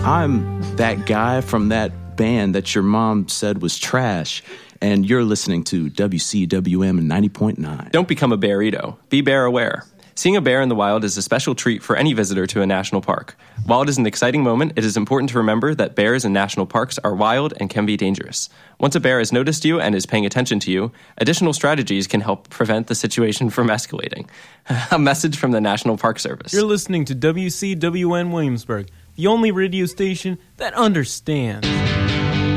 I'm that guy from that band that your mom said was trash, and you're listening to WCWM 90.9. Don't become a bearito. Be bear aware. Seeing a bear in the wild is a special treat for any visitor to a national park. While it is an exciting moment, it is important to remember that bears in national parks are wild and can be dangerous. Once a bear has noticed you and is paying attention to you, additional strategies can help prevent the situation from escalating. A message from the National Park Service. You're listening to WCWN Williamsburg, the only radio station that understands.